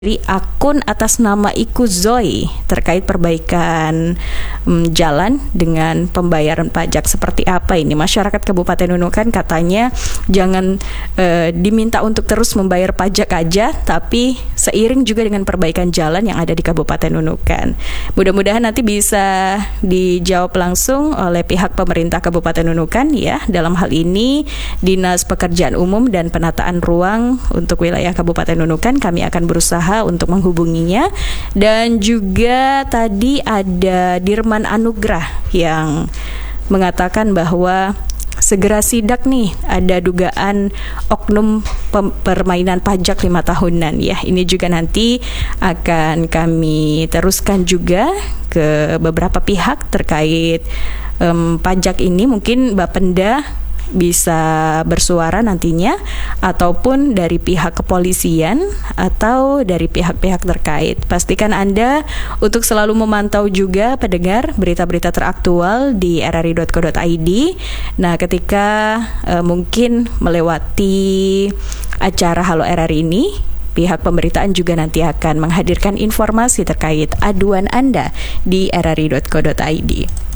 dari akun atas nama Iku Zoe terkait perbaikan jalan dengan pembayaran pajak. Seperti apa ini? Masyarakat Kabupaten Nunukan katanya jangan diminta untuk terus membayar pajak aja, tapi seiring juga dengan perbaikan jalan yang ada di Kabupaten Nunukan. Mudah-mudahan nanti bisa dijawab langsung oleh pihak pemerintah Kabupaten Nunukan ya. Dalam hal ini Dinas Pekerjaan Umum dan Penataan Ruang untuk wilayah Kabupaten Nunukan, kami akan berusaha untuk menghubunginya. Dan juga tadi ada Dirman Anugrah yang mengatakan bahwa segera sidak nih, ada dugaan oknum permainan pajak 5 tahunan ya. Ini juga nanti akan kami teruskan juga ke beberapa pihak terkait pajak ini. Mungkin Bapenda bisa bersuara nantinya, ataupun dari pihak kepolisian atau dari pihak-pihak terkait. Pastikan Anda untuk selalu memantau juga pendengar berita-berita teraktual di rri.co.id. Nah, ketika mungkin melewati acara Halo RRI ini, pihak pemberitaan juga nanti akan menghadirkan informasi terkait aduan Anda di rri.co.id.